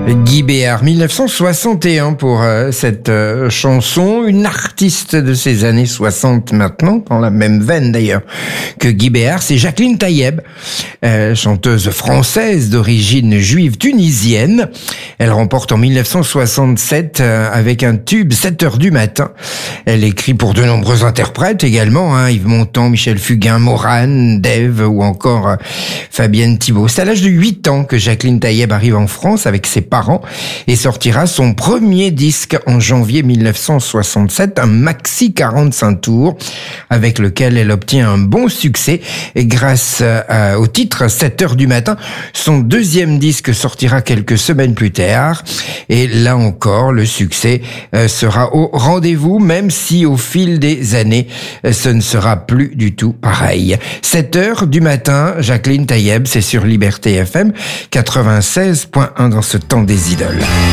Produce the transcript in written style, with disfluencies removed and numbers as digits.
Guy Béart, 1961 pour cette chanson, une artiste de ces années 60 maintenant, dans la même veine d'ailleurs que Guy Béart, c'est Jacqueline Tayeb, chanteuse française d'origine juive tunisienne. Elle remporte en 1967 avec un tube 7h du matin. Elle écrit pour de nombreux interprètes également, Yves Montand, Michel Fugain, Morane, Dave ou encore Fabienne Thibault. C'est à l'âge de 8 ans que Jacqueline Tayeb arrive en France avec ses parents et sortira son premier disque en janvier 1967, un maxi 45 tours avec lequel elle obtient un bon succès et grâce au titre 7h du matin. Son deuxième disque sortira quelques semaines plus tard et là encore le succès sera au rendez-vous, même si au fil des années ce ne sera plus du tout pareil. 7h du matin, Jacqueline Tayeb, c'est sur Liberté FM 96.1 dans ce temps des idoles.